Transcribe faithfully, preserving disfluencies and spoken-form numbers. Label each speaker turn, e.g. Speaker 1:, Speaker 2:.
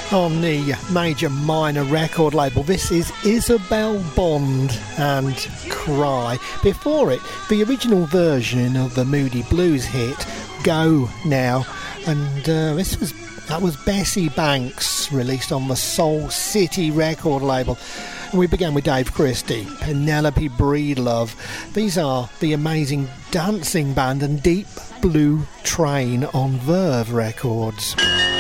Speaker 1: On the Major Minor record label, this is Isabel Bond and Cry. Before it, the original version of the Moody Blues hit Go Now, and uh, this was that was Bessie Banks, released on the Soul City record label. And we began with Dave Christie, Penelope Breedlove. These are the amazing Dancing Band and Deep Blue Train on Verve Records.